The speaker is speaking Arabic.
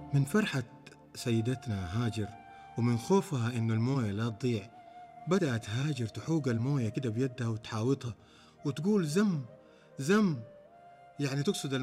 من فرحة سيدتنا هاجر ومن خوفها إنه الموية لا تضيع، بدأت هاجر تحوق الموية كده بيدها وتحاوطها وتقول زم زم، يعني تقصد